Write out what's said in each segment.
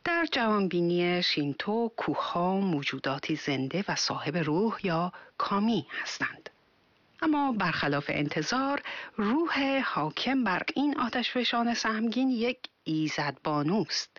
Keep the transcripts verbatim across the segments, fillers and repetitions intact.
در جهانبینی شینتو کوه‌ها موجوداتی زنده و صاحب روح یا کامی هستند. اما برخلاف انتظار روح حاکم بر این آتشفشان سهمگین یک ایزدبانوست.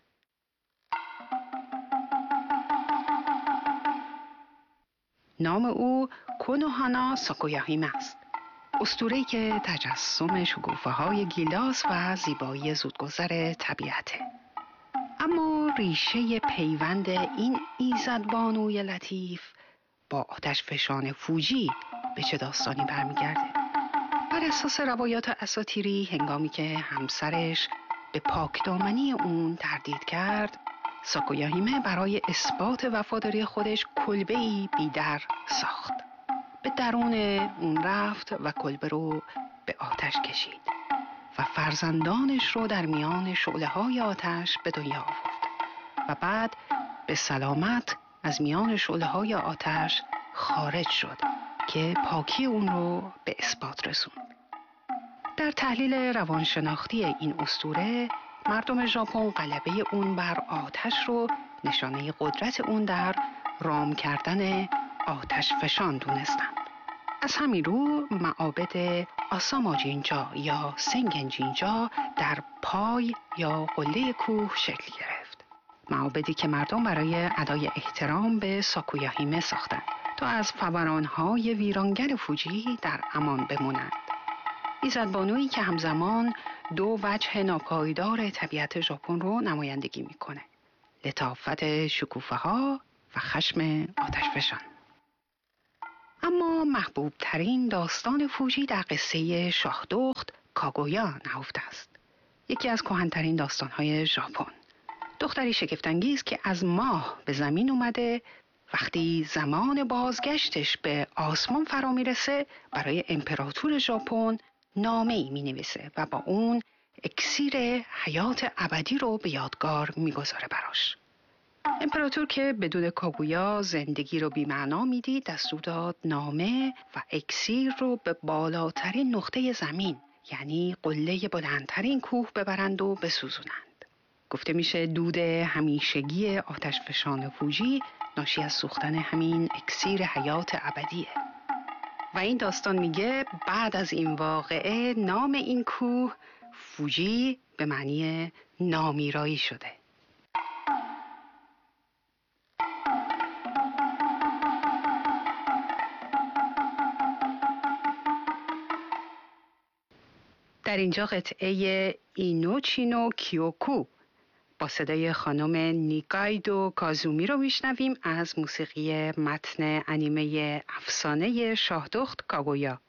نام او کونوهانا ساکویاهیمه است. اسطوره‌ای که تجسم شکوفه‌های گیلاس و زیبایی زودگذر طبیعته. اما ریشه پیوند این ایزدبانوی لطیف با آتشفشان فوجی به چه داستانی برمیگرده؟ بر اساس روایات اساطیری هنگامی که همسرش به پاکدامنی اون تردید کرد، ساکویاهیمه برای اثبات وفاداری خودش کلبه‌ای بیدر ساخت. به درون اون رفت و کلبه رو به آتش کشید و فرزندانش رو در میان شعله‌های آتش به دنیا آورد و بعد به سلامت از میان شعله‌های آتش خارج شد که پاکی اون رو به اثبات رسوند. در تحلیل روانشناختی این اسطوره، مردم ژاپن غلبه اون بر آتش رو نشانه قدرت اون در رام کردن آتش فشان دونستند. از همین رو معابد آساما جینجا یا سنگن جینجا در پای یا قله کوه شکل گرفت. معابدی که مردم برای ادای احترام به ساکویاهیمه ساختند تا از فوران‌های ویرانگر فوجی در امان بمونند. ایزدبانویی که همزمان دو وجه ناپایدار طبیعت ژاپن رو نمایندگی میکنه: لطافت شکوفه‌ها و خشم آتشفشان. اما محبوب ترین داستان فوجی در قصه شاهدخت کاگویا نهفته است. یکی از کهن‌ترین داستان‌های ژاپن. دختری شگفت‌انگیز که از ماه به زمین اومده، وقتی زمان بازگشتش به آسمان فرا میرسه برای امپراتور ژاپن نامه‌ای می‌نویسه و با اون اکسیر حیات ابدی رو به یادگار می‌گذاره براش. امپراتور که بدون کاگویا زندگی رو بی‌معنا میدید، دستور داد نامه و اکسیر رو به بالاترین نقطه زمین، یعنی قله بلندترین کوه ببرند و بسوزونند. گفته میشه دود همیشگی آتشفشان فوجی ناشی از سوختن همین اکسیر حیات ابدیه. و این داستان میگه بعد از این واقعه نام این کوه فوجی به معنی نامیرایی شده. در اینجا قطعه اینوچینو کیوکو با صدای خانم نیکایدو کازومی رو میشنویم از موسیقی متن انیمه افسانه شاهدخت کاگویا.